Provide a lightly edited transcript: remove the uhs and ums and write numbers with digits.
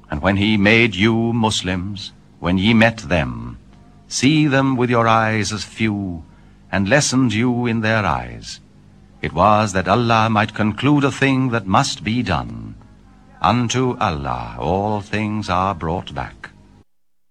And when he made you Muslims, when ye met them, see them with your eyes as few, and lessened you in their eyes. It was that Allah might conclude a thing that must be done. Unto Allah all things are brought back.